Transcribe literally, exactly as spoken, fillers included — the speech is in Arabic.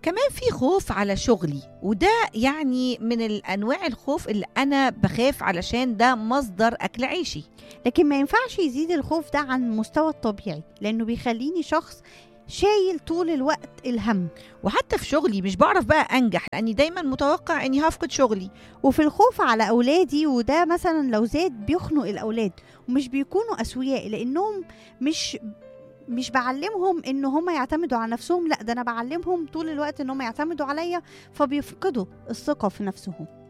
كمان في خوف على شغلي، وده يعني من الأنواع الخوف اللي أنا بخاف علشان ده مصدر أكل عيشي. لكن ما ينفعش يزيد الخوف ده عن المستوى الطبيعي، لأنه بيخليني شخص شايل طول الوقت الهم. وحتى في شغلي مش بعرف بقى أنجح لأني دايما متوقع أني هفقد شغلي. وفي الخوف على أولادي، وده مثلا لو زاد بيخنق الأولاد ومش بيكونوا أسوياء، لأنهم مش مش بعلمهم ان هم يعتمدوا على نفسهم، لا ده انا بعلمهم طول الوقت ان هم يعتمدوا عليا، فبيفقدوا الثقة في نفسهم.